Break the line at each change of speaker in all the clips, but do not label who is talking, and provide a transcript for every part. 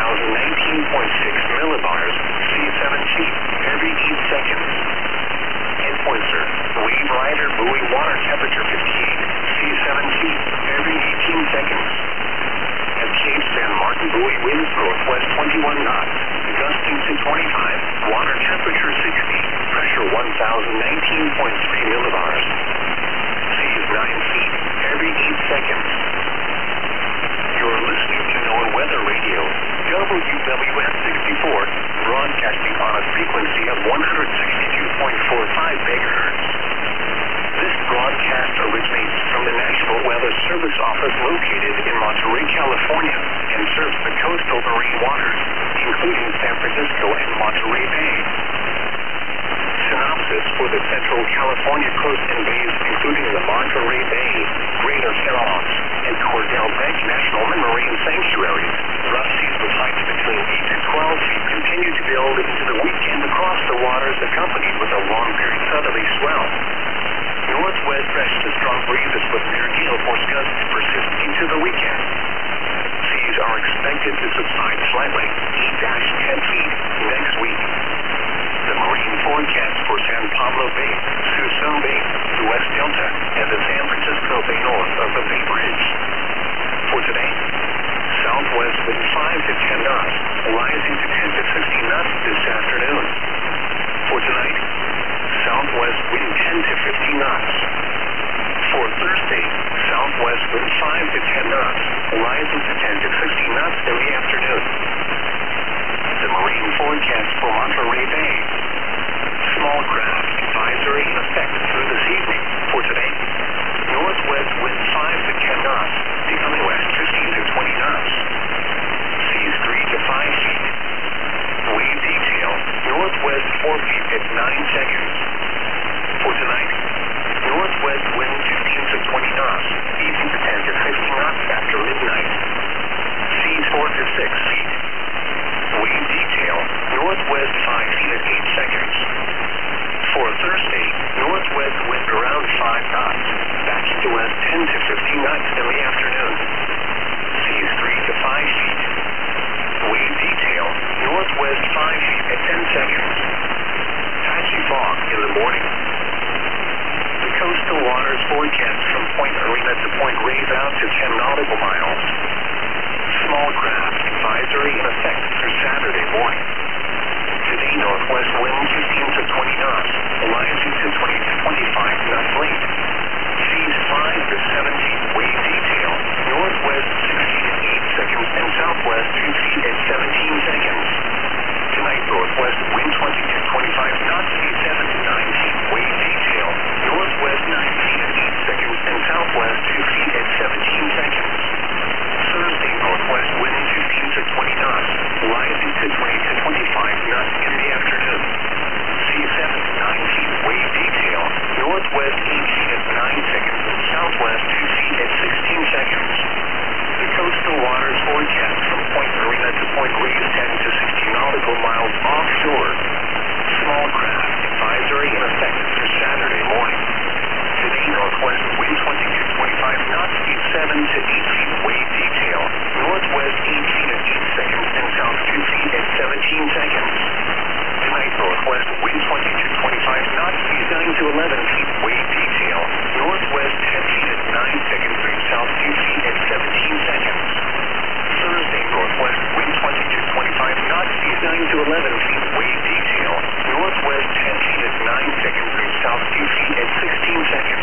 millibars, seas 7 feet, every 8 seconds. Endpoint, sir. Wave rider buoy water temperature 58, seas 7 feet, every 18 seconds. At Cape San Martin buoy winds northwest 21 knots, gusting to 25, water temperature 60, pressure 1019.3 millibars. Seas 9 feet, every 8 seconds. You're listening to NOAA Weather Radio, WWS 64, broadcasting on a frequency of 162.45 megahertz. This broadcast originates from the National Weather Service Office located in Monterey, California, and serves the coastal marine waters, including San Francisco and Monterey Bay. Synopsis for the Central California coast and bays, including the Monterey Bay, Greater Kellogg's, and Cordell Bank National Marine Sanctuaries. Rough seas with heights between 8 and 12 feet continue to build into the weekend across the waters, accompanied with a long-period southerly swell. Northwest fresh to strong breezes with near gale force gusts persist into the weekend. Seas are expected to subside slightly, 8-10 feet, next week. The marine forecast for San Pablo Bay, Suisun Bay, the West Delta, and the San Francisco Bay north of the Bay Bridge. For today, southwest wind 5 to 10 knots, rising to 10 to 15 knots this afternoon. For tonight, southwest wind 10 to 15 knots. For Thursday, southwest wind 5 to 10 knots, rising to 10 to 15 knots in the afternoon. The marine forecast for Monterey Bay. Small craft advisory in effect through this evening. For today, northwest wind 5 to 10 knots, becoming west 15 to 20 knots. Seas 3 to 5 feet. Wave detail, northwest 4 feet at 9 seconds. For tonight, northwest wind 15 to 20 knots, easing to 10 to 15 knots after midnight. Seas 4 to 6 feet. Wave detail, northwest 5 feet at 8 seconds. For Thursday, northwest wind around 5 knots, backing to west 10 to 15 knots in the afternoon. Seas 3 to 5 feet. Wave detail, northwest 5 feet at 10 seconds. Patchy fog in the morning. The coastal waters forecast from Point Arena to Point Reyes out to 10 nautical miles. Small craft advisory in effect through Saturday morning. Today, northwest wind 15 to 20 knots, rising to 20 to 25 knots late. Seas 5 to 7 feet. Wave detail, northwest 6 feet at 8 seconds and southwest 2 feet at 17 seconds. Tonight, northwest wind 20 to 25 knots, seas 7 to 9 feet. Wave detail, northwest 9 feet at 8 seconds and southwest 2 feet at 17 seconds. Thursday, northwest wind 15 to 20 knots, rising to 20 to 25 knots in the afternoon. Seas 7 to 9 feet. Wave detail, northwest 8 feet at 9 seconds and southwest 2 feet at 16 seconds. The coastal waters forecast from Point Arena to Point Reyes 10 to 60 nautical miles offshore. Small craft advisory in effect through Saturday morning. Today, northwest wind 20 to 25 knots, speed 7 to 8 feet. Wave detail, northwest 8 feet at 8 seconds and south 2 feet at 17 seconds. Tonight, northwest wind 20 to 25 knots, speed 9 to 11 feet. Wave detail, northwest 10 feet at 9 seconds and south 2 feet at 17 seconds. Thursday, northwest wind 20 to 25 knots, speed 9 to 11 feet. Wave detail, northwest 10 feet at 9 seconds and south 2 feet at 16 seconds.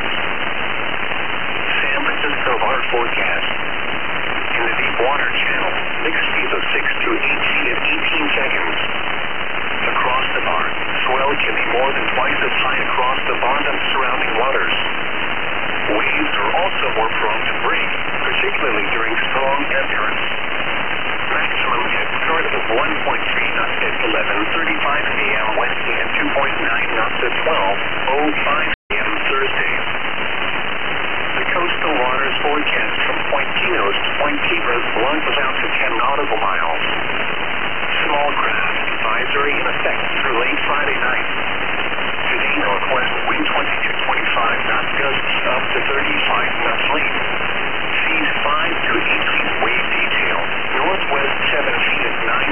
San Francisco hard forecast. In the deep water channel, mixed speeds of 6 to 8 feet at 18 seconds. Across the bar, swell can be more than twice as high across the bar than surrounding waters. Waves are also more prone to break, particularly during strong ebb currents. Maximum ebb current of 1.3 knots at 11:35 a.m. Wednesday and 2.9 knots at 12:05 a.m. Thursday. The coastal waters forecast from Point Pinos to Point Cabras launches out to 10 nautical miles. Small craft advisory in effect through late Friday night. Today, northwest wind 20 to 25 knots, gusts up to 35 knots late. Seas 5 to 8 feet. Wave detail, northwest 7 feet at 9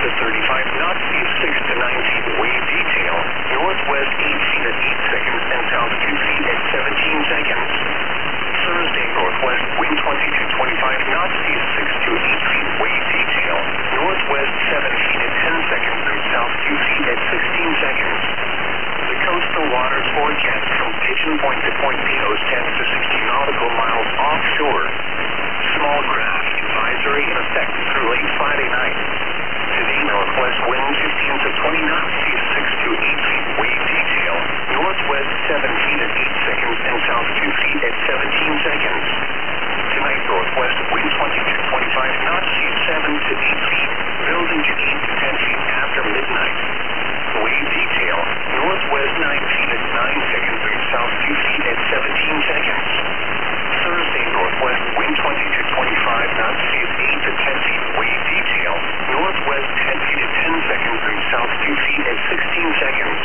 to 35 knots, speed 6 to 9 feet, wave detail, northwest 8 feet at 8 seconds, and south 2 feet at 17 seconds. Thursday, northwest wind 20 to 25 knots, speed 6 to 8 feet, wave detail, northwest 7 feet at 10 seconds, and south 2 feet at 16 seconds. The coastal waters forecast from Pigeon Point to Point Pinos 10 to 16 nautical miles offshore. Small craft advisory in effect through late Friday night. Today, northwest wind 15 to 20 knots, speed 6 to 8 feet, wave detail, northwest 7 feet at 8 seconds, and south 2 feet at 17 seconds. Tonight, northwest wind 20 to 25 knots, speed 7 to 8 feet, building to 8 to 10 feet after midnight. Wave detail, northwest 9 feet at 9 seconds, and south 2 feet at 17 seconds. Thursday, northwest wind 20 to 25 knots, speed 8 to 10 feet, wave detail, northwest 10 feet at 10 seconds, and south 2 feet at 16 seconds.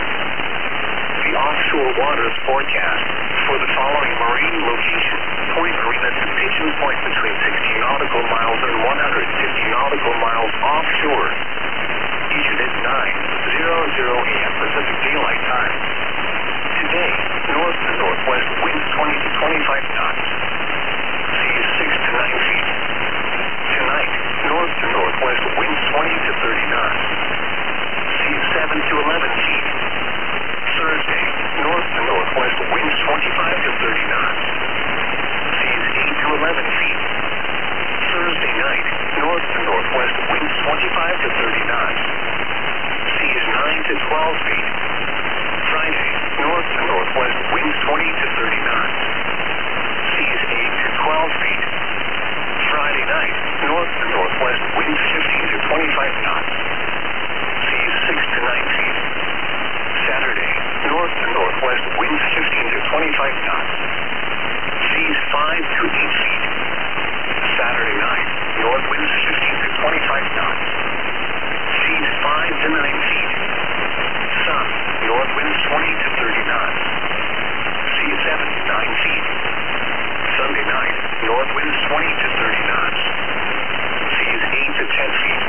The offshore waters forecast for the following marine location: Point Marina to Pigeon Point between 60 nautical miles and 150 nautical miles offshore. Issued at 9:00 a.m. Pacific Daylight Time. Today, north to northwest winds 20 to 25 knots. Seas 6 to 9 feet. Tonight, north to northwest winds 20 to 30 knots. Seas 7 to 11 feet. Thursday, north to northwest winds 25 to 30 knots. Seas 8 to 11 feet. Thursday night, north to northwest winds 25 to 30 knots. Seas 9 to 12 feet. Friday, north to northwest winds 20 to 30 knots. Seas 8 to 12 feet. Friday night, north to northwest winds 15 to 25 knots. Seas 6 to 9 feet. Saturday, north to northwest winds 15 to 25 knots. Seas 5 to 8 feet. Saturday night, north winds 15 to 25 knots. Seas 5 to 9 feet. Sun, north winds 20 to 30 knots. Seas 7 to 9 feet. Sunday night, north winds 20 to 30 knots. Seas 8 to 10 feet.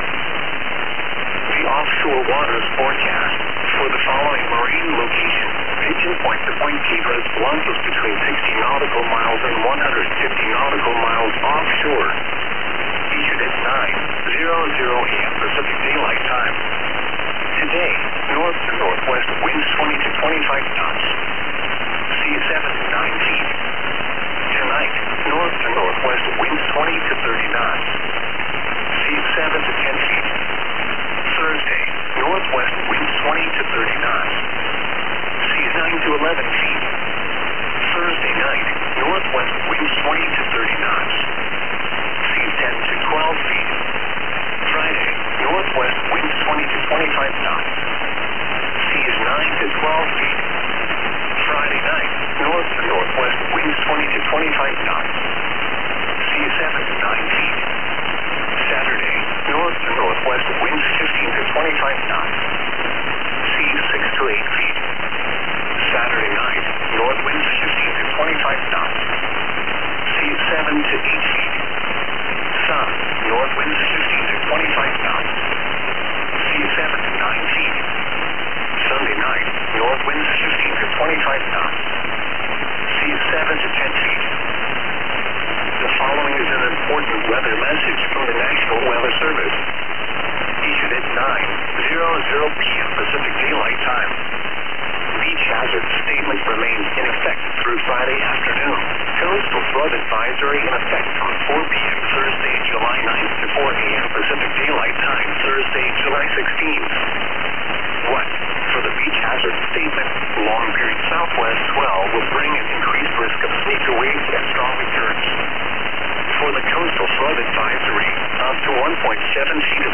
The offshore waters forecast for the following marine location: Pigeon Point to Point Piedras Blancos between 60 nautical miles and 150 nautical miles offshore. Issued at 9:00 a.m. Pacific Daylight Time. Today, north to northwest winds 20 to 25 knots. Seas 7 to 9 feet. Tonight, north to northwest winds 20 to 30 knots. Seas 7 to 10 feet. Thursday, northwest winds 20 to 30 knots. Seas 9 to 11 feet. Thursday night, northwest winds 20 to 30 knots. Seas 10 to 12 feet. Friday, northwest winds 20 to 25 knots. Seas 9 to 12 feet. Friday night, north to northwest winds 20 to 25 knots. Seas 7 to 9 feet. Saturday, north to northwest winds 15 to 25 knots. Seas 6 to 8 feet. Saturday night, north winds 15 to 25 knots. Seas 7 to 8 feet. Sun, north winds 15 to 25 knots. Seas 7 to 9 feet. Sunday night, north winds 15 to 25 knots. Seas 7 to 10 feet. The following is an important weather message from the National Weather Service. Issued at 9:00 p.m. Pacific Daylight Time. Beach hazard statement remains in effect through Friday afternoon. Coastal flood advisory in effect from 4 p.m. Thursday, July 9th to 4 a.m. Pacific Daylight Time, Thursday, July 16th. What? For the beach hazard statement, long period southwest swell will bring an increased risk of sneaker waves and strong currents. For the coastal flood advisory, up to 1.7 feet of